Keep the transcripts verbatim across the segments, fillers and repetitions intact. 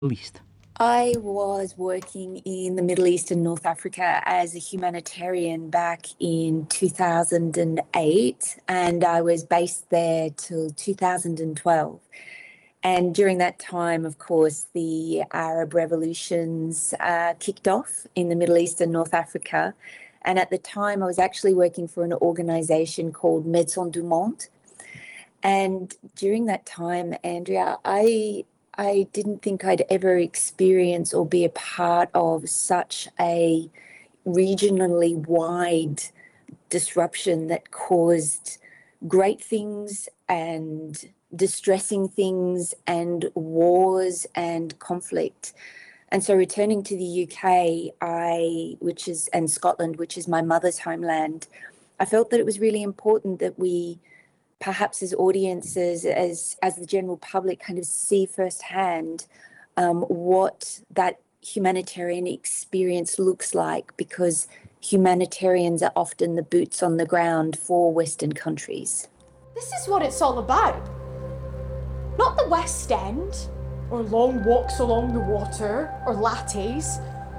East. I was working in the Middle East and North Africa as a humanitarian back in two thousand eight, and I was based there till two thousand twelve. And during that time, of course, the Arab revolutions uh, kicked off in the Middle East and North Africa. And at the time, I was actually working for an organization called Médecins du Monde. And during that time, Andrea, I I didn't think I'd ever experience or be a part of such a regionally wide disruption that caused great things and distressing things and wars and conflict. And so returning to the U K, I which is and Scotland, which is my mother's homeland, I felt that it was really important that we perhaps as audiences, as as the general public, kind of see firsthand um, what that humanitarian experience looks like, because humanitarians are often the boots on the ground for Western countries. This is what it's all about. Not the West End, or long walks along the water, or lattes,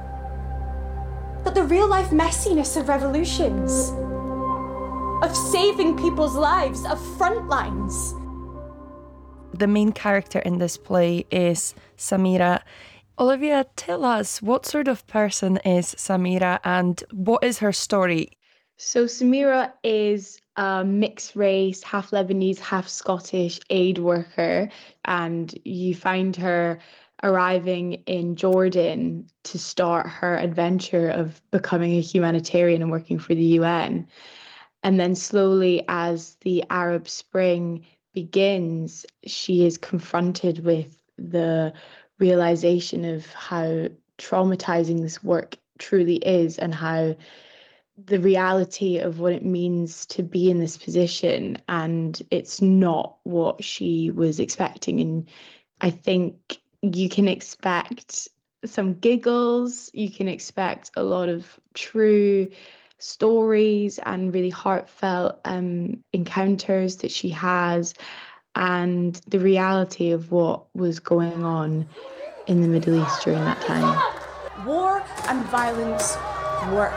but the real-life messiness of revolutions, of saving people's lives, of front lines. The main character in this play is Samira. Olivia, tell us, what sort of person is Samira and what is her story? So Samira is a mixed race, half Lebanese, half Scottish aid worker, and you find her arriving in Jordan to start her adventure of becoming a humanitarian and working for the U N. And then slowly, as the Arab Spring begins, she is confronted with the realization of how traumatizing this work truly is, and how the reality of what it means to be in this position, and it's not what she was expecting. And I think you can expect some giggles, you can expect a lot of true stories and really heartfelt um, encounters that she has, and the reality of what was going on in the Middle East during that time. War and violence work.